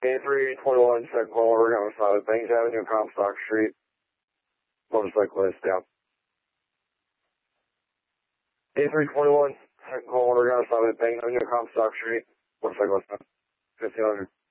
A321, second call, we're going to Banks Avenue, Comstock Street. Motorcyclist down. A321, second call, we're going to Banks Avenue, Comstock Street. Motorcyclist down. 1500.